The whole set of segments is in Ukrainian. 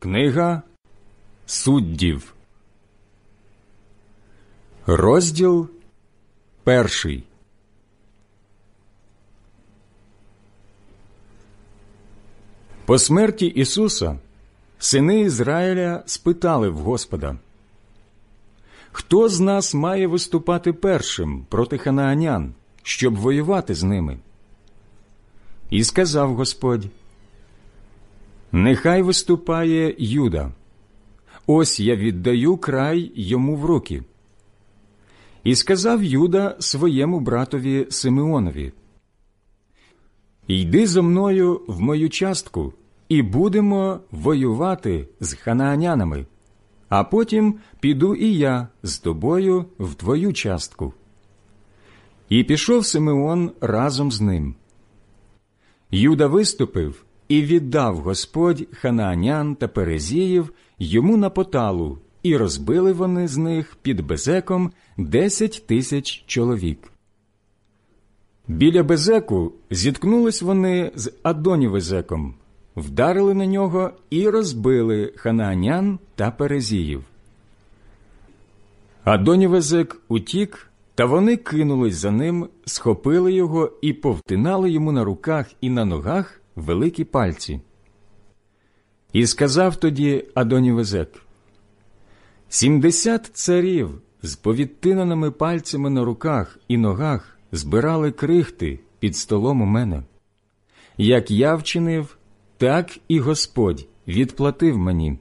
Книга Суддів. Розділ 1. По смерті Ісуса сини Ізраїля спитали в Господа: «Хто з нас має виступати першим проти ханаанян, щоб воювати з ними?» І сказав Господь: «Нехай виступає Юда. Ось я віддаю край йому в руки». І сказав Юда своєму братові Симеонові: «Йди зо мною в мою частку, і будемо воювати з ханаанянами, а потім піду і я з тобою в твою частку». І пішов Симеон разом з ним. Юда виступив, і віддав Господь ханаанян та перезіїв йому на поталу, і розбили вони з них під Безеком 10 000 чоловік. Біля Безеку зіткнулись вони з Адонівезеком, вдарили на нього і розбили ханаанян та перезіїв. Адонівезек утік, та вони кинулись за ним, схопили його і повтинали йому на руках і на ногах великі пальці. І сказав тоді Адонівезек: 70 царів з повідтинаними пальцями на руках і ногах збирали крихти під столом у мене. Як я вчинив, так і Господь відплатив мені.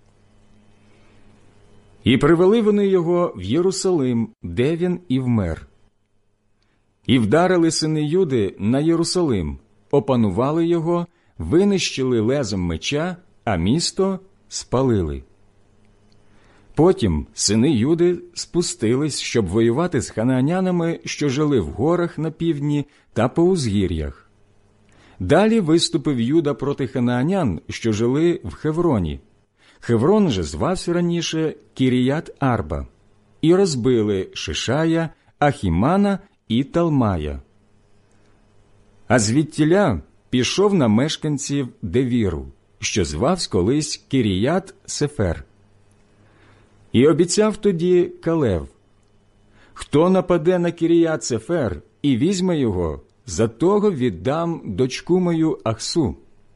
І привели вони його в Єрусалим, де він і вмер. І вдарили сини Юди на Єрусалим, опанували його, винищили лезом меча, а місто спалили. Потім сини Юди спустились, щоб воювати з ханаанянами, що жили в горах на півдні та по узгір'ях. Далі виступив Юда проти ханаанян, що жили в Хевроні. Хеврон же звався раніше Кіріят-Арба, і розбили Шишая, Ахімана і Талмая. А звідтіля пішов на мешканців Девіру, що звався колись Кіріят-Сефер. І обіцяв тоді Калев: «Хто нападе на Кіріят-Сефер і візьме його, за того віддам дочку мою Ахсу».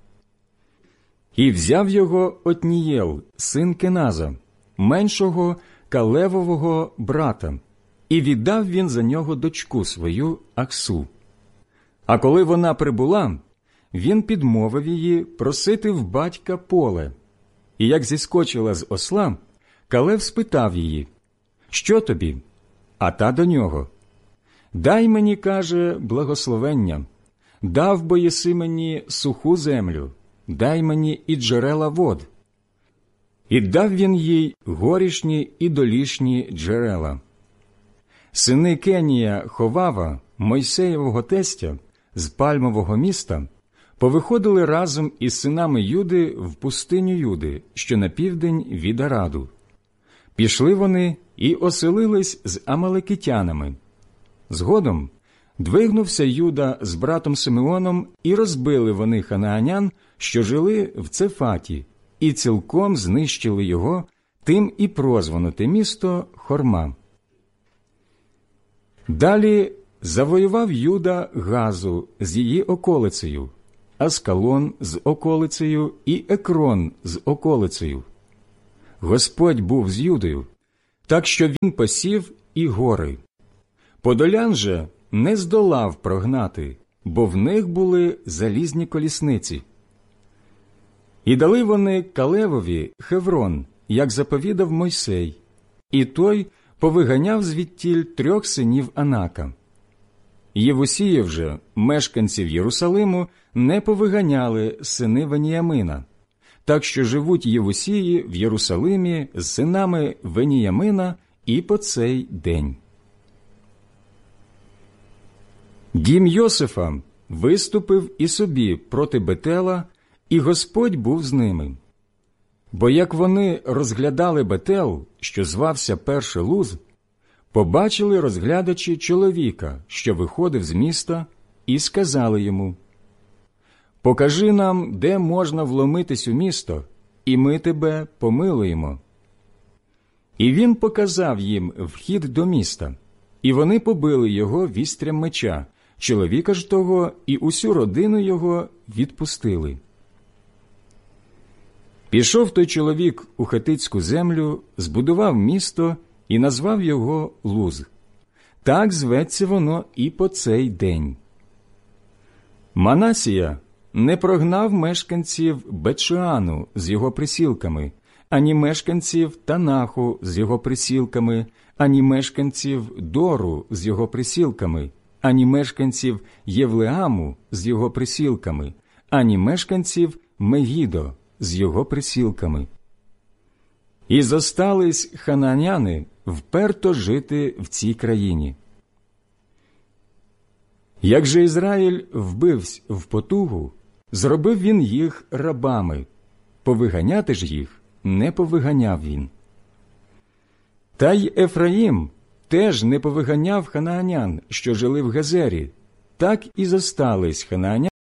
І взяв його Отнієл, син Кеназа, меншого Калевового брата, і віддав він за нього дочку свою Ахсу. А коли вона прибула, він підмовив її просити в батька поле. І як зіскочила з осла, Калев спитав її: «Що тобі?» А та до нього: «Дай мені, каже, благословення, дав бо єси мені суху землю, дай мені і джерела вод». І дав він їй горішні і долішні джерела. Сини Кенія Ховава, Мойсеєвого тестя, з Пальмового міста, повиходили разом із синами Юди в пустиню Юди, що на південь від Араду. Пішли вони і оселились з амалекитянами. Згодом двигнувся Юда з братом Симеоном, і розбили вони ханаанян, що жили в Цефаті, і цілком знищили його, тим і прозвано те місто Хорма. Далі завоював Юда Газу з її околицею, Аскалон з околицею і Екрон з околицею. Господь був з Юдою, так що він посів і гори. Подолян же не здолав прогнати, бо в них були залізні колісниці. І дали вони Калевові Хеврон, як заповідав Мойсей, і той повиганяв звідтіль 3 синів Анака. Євусіїв же, мешканців Єрусалиму, не повиганяли сини Веніямина, так що живуть Євусії в Єрусалимі з синами Веніямина і по цей день. Дім Йосифа виступив і собі проти Бетела, і Господь був з ними. Бо як вони розглядали Бетел, що звався перше Луз, побачили розглядачі чоловіка, що виходив з міста, і сказали йому: «Покажи нам, де можна вломитись у місто, і ми тебе помилуємо». І він показав їм вхід до міста, і вони побили його вістрям меча, чоловіка ж того і усю родину його відпустили. Пішов той чоловік у хетицьку землю, збудував місто і назвав його Луз. Так зветься воно і по цей день. Манасія не прогнав мешканців Бетшеану з його присілками, ані мешканців Танаху з його присілками, ані мешканців Дору з його присілками, ані мешканців Євлеаму з його присілками, ані мешканців Мегідо з його присілками. І зостались хананяни вперто жити в цій країні. Як же Ізраїль вбивсь в потугу, зробив він їх рабами, повиганяти ж їх не повиганяв він. Та й Ефраїм теж не повиганяв ханаанян, що жили в Гезері, так і зостались ханааняни